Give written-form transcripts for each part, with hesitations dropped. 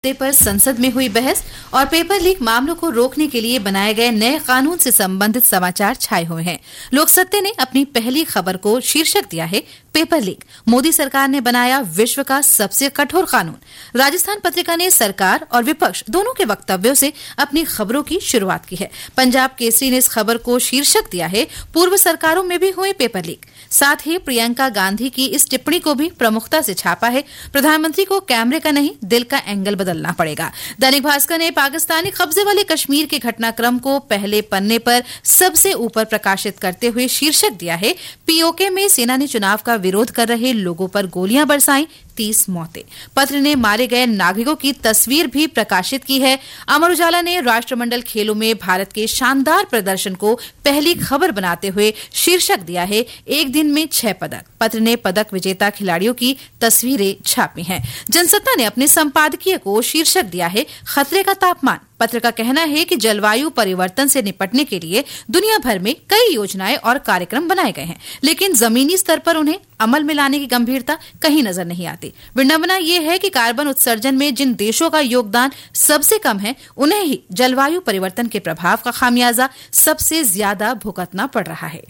पर संसद में हुई बहस और पेपर लीक मामलों को रोकने के लिए बनाए गए नए कानून से संबंधित समाचार छाए हुए हैं। लोक सत्ते ने अपनी पहली खबर को शीर्षक दिया है पेपर लीक, मोदी सरकार ने बनाया विश्व का सबसे कठोर कानून। राजस्थान पत्रिका ने सरकार और विपक्ष दोनों के वक्तव्यों से अपनी खबरों की शुरुआत की है। पंजाब केसरी ने इस खबर को शीर्षक दिया है पूर्व सरकारों में भी हुए पेपर लीक। साथ ही प्रियंका गांधी की इस टिप्पणी को भी प्रमुखता से छापा है, प्रधानमंत्री को कैमरे का नहीं दिल का एंगल बदलना पड़ेगा। दैनिक भास्कर ने पाकिस्तानी कब्जे वाले कश्मीर के घटनाक्रम को पहले पन्ने पर सबसे ऊपर प्रकाशित करते हुए शीर्षक दिया है पीओके में सेना ने चुनाव का विरोध कर रहे लोगों पर गोलियां बरसाई, 30 मौतें। पत्र ने मारे गए नागरिकों की तस्वीर भी प्रकाशित की है। अमर उजाला ने राष्ट्रमंडल खेलों में भारत के शानदार प्रदर्शन को पहली खबर बनाते हुए शीर्षक दिया है एक दिन में 6 पदक। पत्र ने पदक विजेता खिलाड़ियों की तस्वीरें छापी हैं। जनसत्ता ने अपने संपादकीय को शीर्षक दिया है खतरे का तापमान। पत्र का कहना है कि जलवायु परिवर्तन से निपटने के लिए दुनिया भर में कई योजनाएं और कार्यक्रम बनाए गए हैं, लेकिन जमीनी स्तर पर उन्हें अमल में लाने की गंभीरता कहीं नजर नहीं आती। विडंबना यह है कि कार्बन उत्सर्जन में जिन देशों का योगदान सबसे कम है, उन्हें ही जलवायु परिवर्तन के प्रभाव का खामियाजा सबसे ज्यादा भुगतना पड़ रहा है।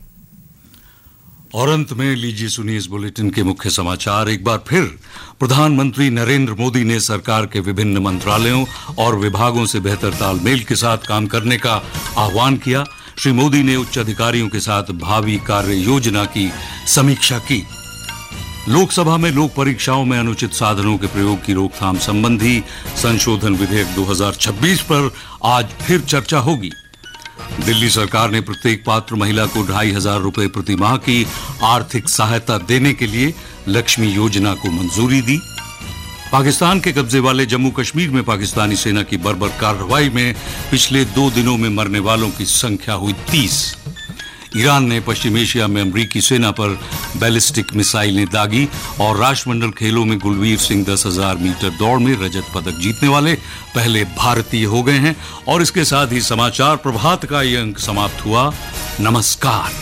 और अंत में लीजिए सुनिए इस बुलेटिन के मुख्य समाचार एक बार फिर। प्रधानमंत्री नरेंद्र मोदी ने सरकार के विभिन्न मंत्रालयों और विभागों से बेहतर तालमेल के साथ काम करने का आह्वान किया। श्री मोदी ने उच्च अधिकारियों के साथ भावी कार्य योजना की समीक्षा की। लोकसभा में लोक परीक्षाओं में अनुचित साधनों के प्रयोग की रोकथाम संबंधी संशोधन विधेयक 2026 पर आज फिर चर्चा होगी। दिल्ली सरकार ने प्रत्येक पात्र महिला को 2,500 रुपए प्रति माह की आर्थिक सहायता देने के लिए लक्ष्मी योजना को मंजूरी दी। पाकिस्तान के कब्जे वाले जम्मू कश्मीर में पाकिस्तानी सेना की बर्बर कार्रवाई में पिछले 2 दिनों में मरने वालों की संख्या हुई 30। ईरान ने पश्चिम एशिया में अमेरिकी सेना पर बैलिस्टिक मिसाइलें दागी और राष्ट्रमंडल खेलों में गुलवीर सिंह 10,000 मीटर दौड़ में रजत पदक जीतने वाले पहले भारतीय हो गए हैं। और इसके साथ ही समाचार प्रभात का ये अंक समाप्त हुआ। नमस्कार।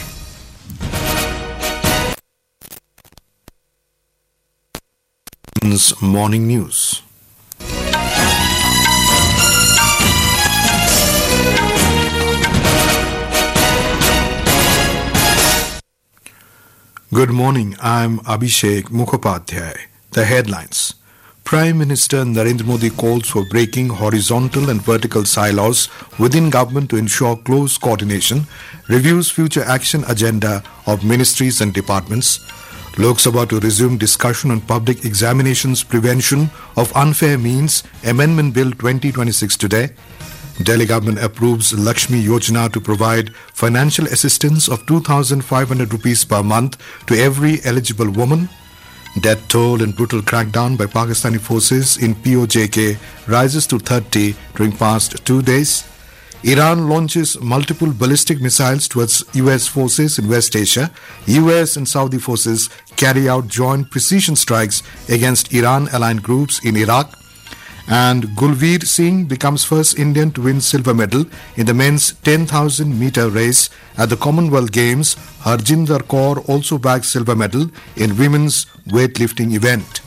Morning news. Good morning, I'm Abhishek Mukhopadhyay. The headlines. Prime Minister Narendra Modi calls for breaking horizontal and vertical silos within government to ensure close coordination, reviews future action agenda of ministries and departments. Lok Sabha to resume discussion on public examinations prevention of unfair means, Amendment Bill 2026 today. Delhi government approves Lakshmi Yojana to provide financial assistance of 2,500 rupees per month to every eligible woman. Death toll and brutal crackdown by Pakistani forces in POJK rises to 30 during past 2 days. Iran launches multiple ballistic missiles towards US forces in West Asia. US and Saudi forces carry out joint precision strikes against Iran-aligned groups in Iraq. And Gulveer Singh becomes first Indian to win silver medal in the men's 10,000 meter race at the Commonwealth Games. Harjinder Kaur also bagged silver medal in women's weightlifting event.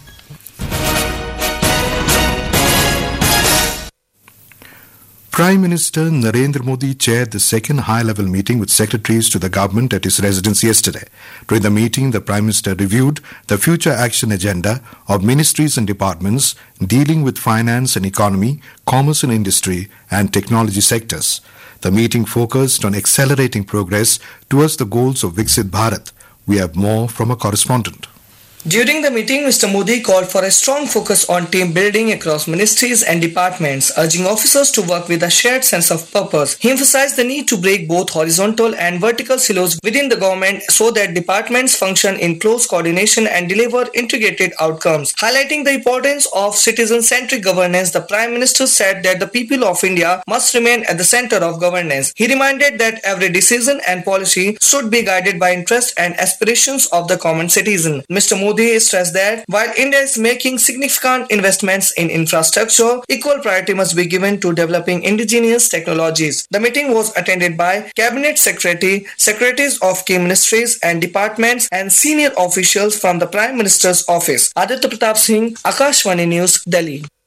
Prime Minister Narendra Modi chaired the second high-level meeting with secretaries to the government at his residence yesterday. During the meeting, the Prime Minister reviewed the future action agenda of ministries and departments dealing with finance and economy, commerce and industry, and technology sectors. The meeting focused on accelerating progress towards the goals of Viksit Bharat. We have more from a correspondent. During the meeting, Mr. Modi called for a strong focus on team building across ministries and departments, urging officers to work with a shared sense of purpose. He emphasized the need to break both horizontal and vertical silos within the government so that departments function in close coordination and deliver integrated outcomes. Highlighting the importance of citizen-centric governance, the Prime Minister said that the people of India must remain at the center of governance. He reminded that every decision and policy should be guided by interests and aspirations of the common citizen. Mr. Modi stressed that while India is making significant investments in infrastructure, equal priority must be given to developing indigenous technologies. The meeting was attended by Cabinet Secretary, Secretaries of key ministries and departments, and senior officials from the Prime Minister's office. Aditya Pratap Singh, Akashvani News, Delhi.